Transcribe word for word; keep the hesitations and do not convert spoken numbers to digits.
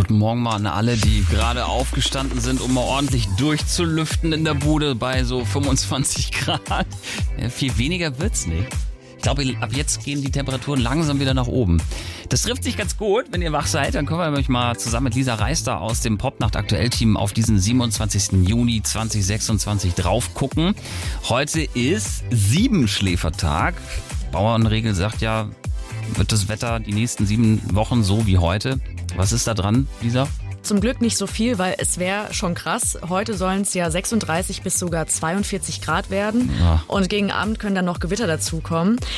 Guten Morgen mal an alle, die gerade aufgestanden sind, um mal ordentlich durchzulüften in der Bude bei so fünfundzwanzig Grad. Ja, viel weniger wird's nicht. Ich glaube, ab jetzt gehen die Temperaturen langsam wieder nach oben. Das trifft sich ganz gut, wenn ihr wach seid. Dann können wir euch mal zusammen mit Lisa Reister aus dem Popnacht-Aktuell-Team auf diesen siebenundzwanzigsten Juni zweitausendsechsundzwanzig drauf gucken. Heute ist Siebenschläfertag. Bauernregel sagt ja, wird das Wetter die nächsten sieben Wochen so wie heute. Was ist da dran, Lisa? Zum Glück nicht so viel, weil es wäre schon krass. Heute sollen es ja sechsunddreißig bis sogar zweiundvierzig Grad werden. Ja. Und gegen Abend können dann noch Gewitter dazukommen.